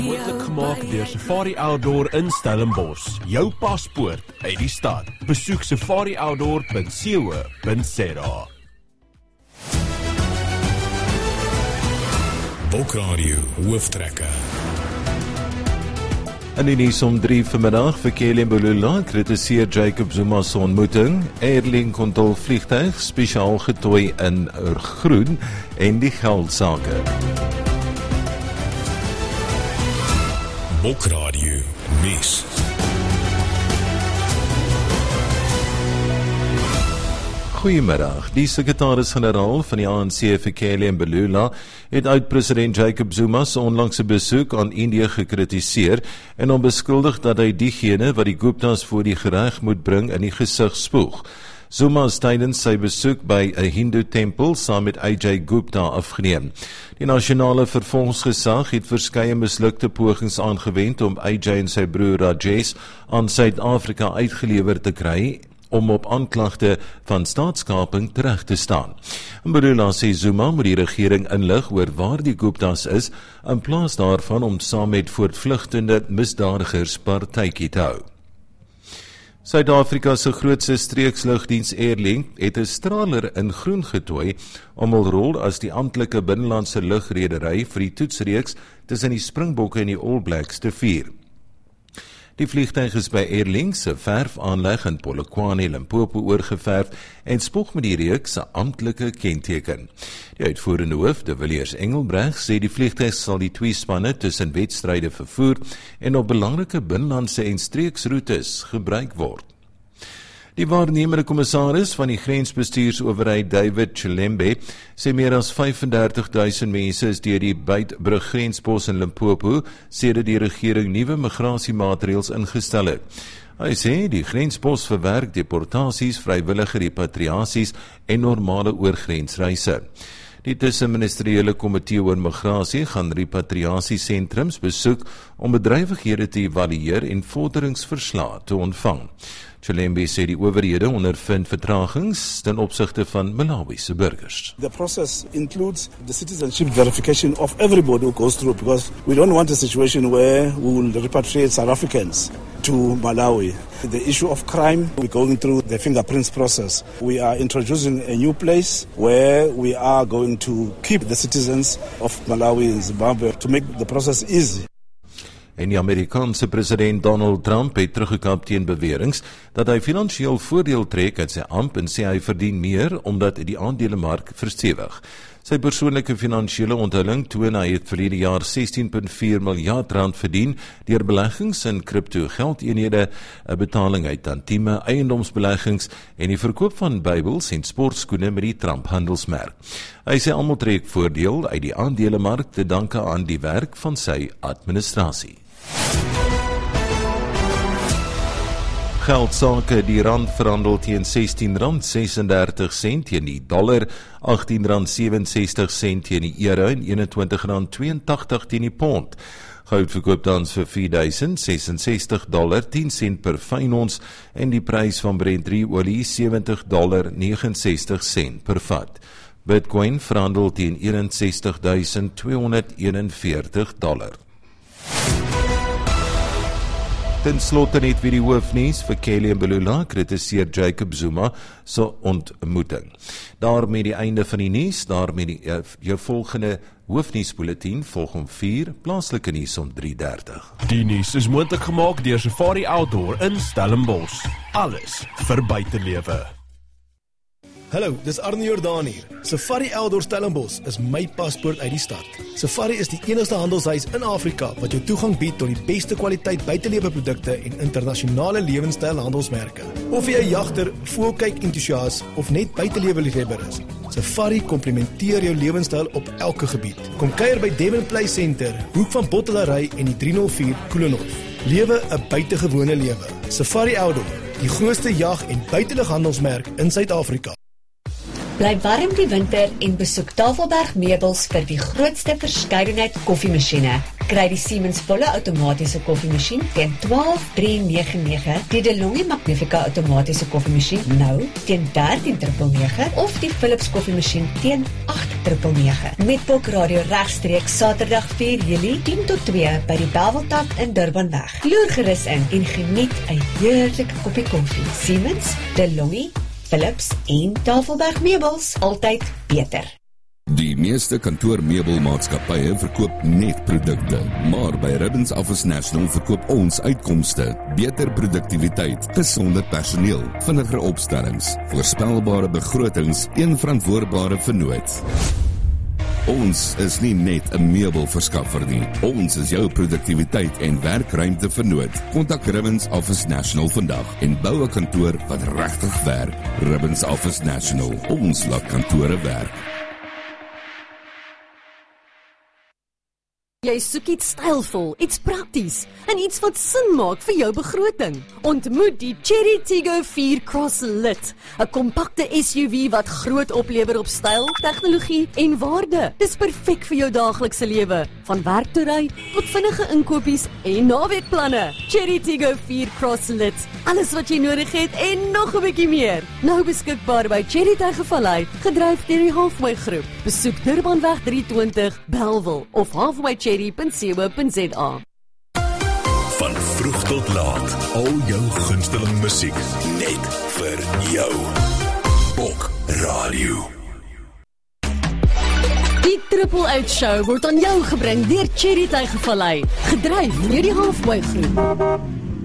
Moontlik gemaak deur Safari Outdoor in Stellenbosch. Jou paspoort uit die stad. Besoek safarioutdoor.co.za. Bokradio hooftrekker. In die nuus om 3 vanmiddag vir Kelly Mbulula kritiseer Jacob Zuma se ontmoeting, Airlink onthul vliegtuig spesiaal getooi in groen en die geldsake. Bokradio nuus. Goeiemiddag. Die sekretaris-generaal van die ANC vir Kelly Mbulula het oud-president Jacob Zuma se onlangse besoek aan Indië gekritiseer en hom beskuldig dat hy diegene wat die Guptas voor die gereg moet bring in die gesig spoeg. Zuma is tydens sy besoek by 'n Hindu tempel saam met AJ Gupta afgeneem. Die nasionale vervolgingsgesag het verskeie mislukte pogings aangewend om AJ en sy broer Rajesh aan Suid-Afrika uitgelewer te kry om op aanklagte van staatskaping terug te staan. Mbulula sê Zuma moet die regering inlig oor waar die Guptas is, in plaas daarvan om saam met voortvlugtende misdadigers partytjie te hou. Suid-Afrika se grootste streekslugdiens Airlink het 'n straler in groen getooi om hul rol as die amptelike binnelandse lugredery vir die toetsreeks tussen die Springbokke en die All Blacks te vier. Die vliegtuig is by Airlink se verfaanleg in Polokwane, Limpopo oorgeverf en spog met die reeks se amptelike kenteken. Die uitvoerende hoof, De Villiers Engelbreg, sê die vliegtuig sal die twee spanne tussen wedstryde vervoer en op belangrike binnelandse en streeksroetes gebruik word. Die waarnemende kommissaris van die grensbestuursowerheid David Chilembe sê meer as 35.000 mense is deur die Beitbrug grenspos in Limpopo sedert die regering nuwe migrasiemaatreëls ingestel het. Hy sê die grenspos verwerk deportasies, vrywillige repatriasies en normale oorgrensreise. Die tussenministeriële komitee oor migrasie gaan repatriasiesentrums besoek om bedrywighede te evalueer en vorderingsverslae te ontvang. Chilembe sê die owerhede ondervind vertragings ten opsigte van Malawi se burgers. The process includes the citizenship verification of everybody who goes through, because we don't want a situation where we will repatriate South Africans to Malawi. The issue of crime, we're going through the fingerprints process. We are introducing a new place where we are going to keep the citizens of Malawi and Zimbabwe to make the process easy. En die Amerikaanse president Donald Trump het teruggekap teen beweringe dat hy finansiëel voordeel trek uit sy amp en sê hy verdien meer omdat die aandelemark verstewig. Sy persoonlike finansiële onthulling toon hy het verlede jaar 16.4 miljard rand verdien deur beleggings in kripto-geldeenhede, 'n betaling uit tantieme, eiendomsbeleggings en die verkoop van Bybels en sportskoene met die Trump handelsmerk. Hy sê almal trek voordeel uit die aandelemark te danke aan die werk van sy administrasie. Geldsake, die rand verhandel teen R16.36 teen die dollar, R18.67 teen die euro en R21.82 teen die pond. Goud verkoop tans vir $4.066, 10 per fyn ons en die prys van Brent olie $70.69 per vat. Bitcoin verhandel teen $61.241. Ten slotte net weer die hoofnuus vir Kelly Mbulula kritiseer Jacob Zuma se ontmoeting. Daarmee die einde van die nuus, daarmee jou volgende hoofnuusbulletin volg om 4, plaaslike nuus om 3:30. Die nuus is moontlik gemaak deur Safari Outdoor in Stellenbosch. Alles vir buitelewe. Hallo, dis Arnie Jordaan hier. Safari Outdoor Stellenbosch is my paspoort uit die stad. Safari is die enigste handelshuis in Afrika wat jou toegang bied tot die beste kwaliteit buiteleweprodukte en internasionale lewenstyl handelsmerke. Of jy 'n jagter, voëlkyk entoesias of net buiteleweliefhebber is, Safari komplementeer jou lewenstyl op elke gebied. Kom kuier by Devon Play Center, hoek van Bottelary en die 304 Koelenhof. Lewe 'n buitengewone lewe. Safari Outdoor, die grootste jag- en buitelighandelsmerk in Suid-Afrika. Bly warm die winter en besoek Tafelberg Meubels vir die grootste verskeidenheid koffiemasjiene. Kry die Siemens volle outomatiese koffiemasjien teen R12,399, die DeLonghi Magnifica outomatiese koffiemasjien nou teen R13,999 of die Philips koffiemasjien teen R8,999. Met Bok Radio regstreeks Saterdag 4 Julie 10 tot 2 by die Belweltak in Durbanweg. Loer gerus in en geniet 'n heerlike koppie koffie. Siemens, DeLonghi, Philips en Tafelberg Meubels, altyd beter. Die meeste kantoormeubelmaatskappye verkoop net produkte, maar by Ribbons Office National verkoop ons uitkomste, beter produktiwiteit, gesonder personeel, vinniger opstellings, voorspelbare begrotings, een verantwoordbare vennoot. Ons is nie net 'n meubelverskaffer nie. Ons is jou produktiwiteit en werkruimte vennoot. Kontak Ribbons Office National vandag en bou 'n kantoor wat regtig werk. Ribbons Office National. Ons laat kantore werk. Jy soek iets stylvol, iets prakties en iets wat sin maak vir jou begroting. Ontmoet die Chery Tiggo 4 Cross Lit, 'n kompakte SUV wat groot oplewer op styl, tegnologie en waarde. Dis perfek vir jou daaglikse lewe, van werk toe ry tot vinnige inkopies en naweekplanne. Chery Tiggo 4 Cross Lit, alles wat jy nodig het en nog 'n bietjie meer. Nou beskikbaar by Chery Tygervallei, gedryf deur die Halfway Groep. Besoek Durbanweg 320 Bellville of halfwaycherry.co.za. Van vroeg tot laat, al jou gunsteling musiek, net vir jou. Bok Radio. Die Triple Out Show word aan jou gebring deur Chery Tygervallei, gedryf deur die Halfway Groep.